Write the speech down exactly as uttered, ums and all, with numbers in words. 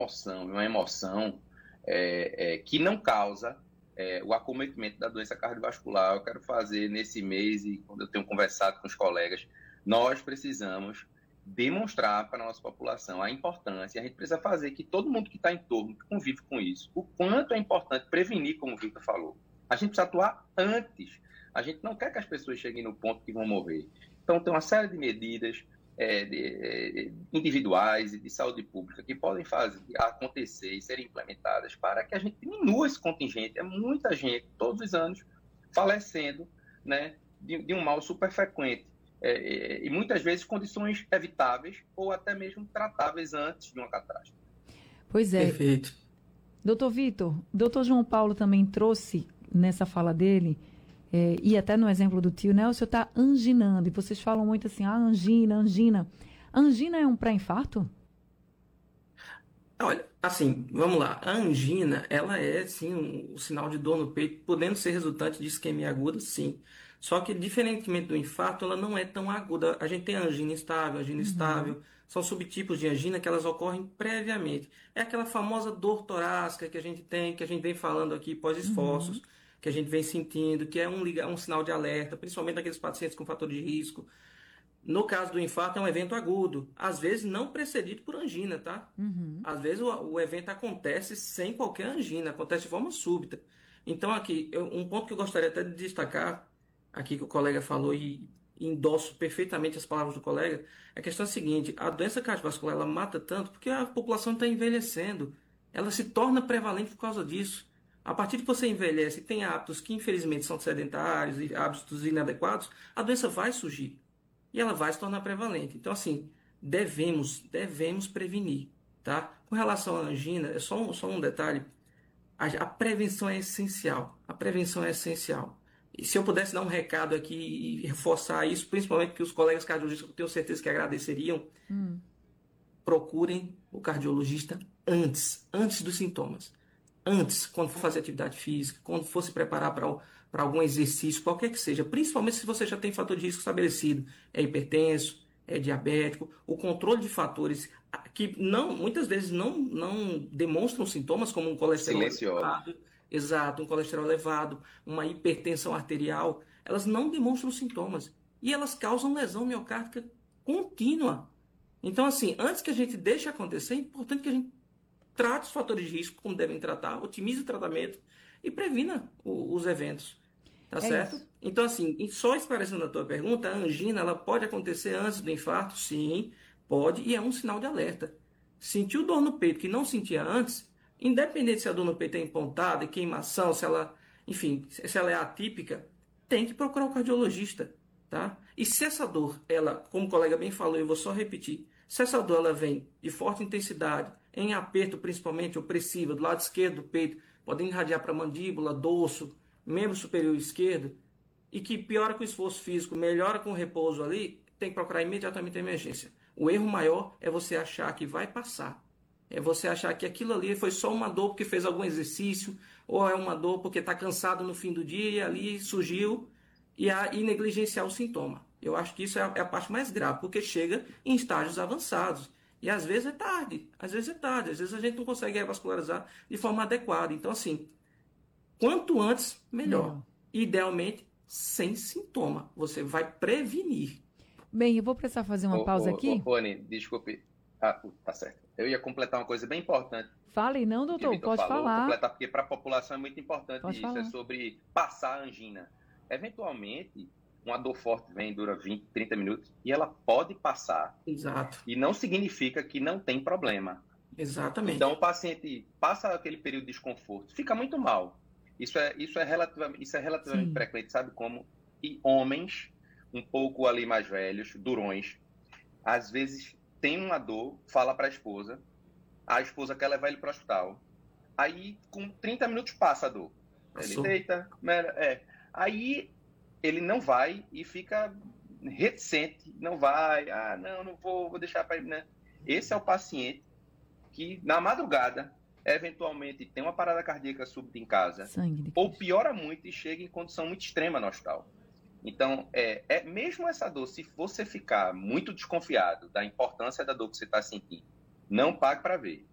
emoção, uma emoção é, é, que não causa é, o acometimento da doença cardiovascular. Eu quero fazer nesse mês, e quando eu tenho conversado com os colegas, nós precisamos demonstrar para a nossa população a importância, a gente precisa fazer que todo mundo que está em torno, que convive com isso, o quanto é importante prevenir, como o Victor falou. A gente precisa atuar antes. A gente não quer que as pessoas cheguem no ponto que vão morrer. Então, tem uma série de medidas é, de, é, individuais e de saúde pública que podem fazer acontecer e serem implementadas para que a gente diminua esse contingente. É muita gente, todos os anos, falecendo, né, de, de um mal super frequente. É, é, e muitas vezes condições evitáveis ou até mesmo tratáveis antes de uma catástrofe. Pois é. Perfeito. Doutor Vitor, doutor João Paulo também trouxe nessa fala dele, é, e até no exemplo do tio, né, o senhor está anginando, e vocês falam muito assim, ah, angina, angina. Angina é um pré-infarto? Olha, assim, vamos lá. A angina, ela é, sim, um, um sinal de dor no peito, podendo ser resultante de isquemia aguda, sim. Só que, diferentemente do infarto, ela não é tão aguda. A gente tem a angina instável, angina Uhum. estável. São subtipos de angina que elas ocorrem previamente. É aquela famosa dor torácica que a gente tem, que a gente vem falando aqui pós-esforços, Uhum. que a gente vem sentindo, que é um, liga- um sinal de alerta, principalmente naqueles pacientes com fator de risco. No caso do infarto, é um evento agudo, às vezes não precedido por angina, tá? Uhum. Às vezes o, o evento acontece sem qualquer angina, acontece de forma súbita. Então, aqui, eu- um ponto que eu gostaria até de destacar, aqui que o colega falou e endosso perfeitamente as palavras do colega, é a questão seguinte: a doença cardiovascular ela mata tanto porque a população está envelhecendo, ela se torna prevalente por causa disso. A partir de que você envelhece e tem hábitos que infelizmente são sedentários e hábitos inadequados, a doença vai surgir e ela vai se tornar prevalente. Então, assim, devemos, devemos prevenir, tá? Com relação à angina, é só um, só um detalhe, a, a prevenção é essencial, a prevenção é essencial. E se eu pudesse dar um recado aqui e reforçar isso, principalmente que os colegas cardiologistas, eu tenho certeza que agradeceriam, Hum. procurem o cardiologista antes, antes dos sintomas. Antes, quando for fazer atividade física, quando for se preparar para para algum exercício, qualquer que seja, principalmente se você já tem fator de risco estabelecido, é hipertenso, é diabético, o controle de fatores que não, muitas vezes não, não demonstram sintomas, como um colesterol Silenciosos. elevado, exato, um colesterol elevado, uma hipertensão arterial, elas não demonstram sintomas e elas causam lesão miocárdica contínua. Então, assim, antes que a gente deixe acontecer, é importante que a gente trate os fatores de risco como devem tratar, otimize o tratamento e previna o, os eventos. Tá É certo? isso. Então, assim, e só esclarecendo a tua pergunta, a angina ela pode acontecer antes do infarto? Sim, pode, e é um sinal de alerta. Sentiu dor no peito que não sentia antes, independente se a dor no peito é empontada, é queimação, se ela, enfim, se ela é atípica, tem que procurar o cardiologista, tá? E se essa dor, ela, como o colega bem falou, eu vou só repetir, se essa dor ela vem de forte intensidade, em aperto principalmente opressiva, do lado esquerdo do peito, podendo irradiar para a mandíbula, dorso, membro superior esquerdo, e que piora com o esforço físico, melhora com o repouso ali, tem que procurar imediatamente a emergência. O erro maior é você achar que vai passar. É você achar que aquilo ali foi só uma dor porque fez algum exercício, ou é uma dor porque está cansado no fim do dia e ali surgiu, e, a, e negligenciar o sintoma. Eu acho que isso é a, é a parte mais grave, porque chega em estágios avançados. E às vezes é tarde, às vezes é tarde, às vezes a gente não consegue revascularizar de forma adequada. Então, assim, quanto antes, melhor. Melhor. Idealmente, sem sintoma. Você vai prevenir. Bem, eu vou precisar fazer uma Ô, pausa ô, aqui. ô, Anny, desculpe. Ah, pô, tá certo. Eu ia completar uma coisa bem importante Fale, não, que o doutor, Vitor pode falou, falar. completar, porque para a população é muito importante Pode isso, falar. é sobre passar a angina. Eventualmente, uma dor forte vem, dura vinte, trinta minutos, e ela pode passar. Exato. E não significa que não tem problema. Exatamente. Então, o paciente passa aquele período de desconforto, fica muito mal. Isso é, isso é relativamente, isso é relativamente Sim. frequente, sabe como? E homens, um pouco ali mais velhos, durões, às vezes tem uma dor, fala para a esposa, a esposa quer levar ele para o hospital. Aí, com trinta minutos, passa a dor. Ele Passou. deita, é. Aí ele não vai e fica reticente, não vai, ah, não, não vou, vou deixar para ele, né? Esse é o paciente que, na madrugada, eventualmente tem uma parada cardíaca súbita em casa, Sangue de ou Cristo. piora muito e chega em condição muito extrema no hospital. Então, é, é mesmo essa dor, se você ficar muito desconfiado da importância da dor que você está sentindo, não pague para ver.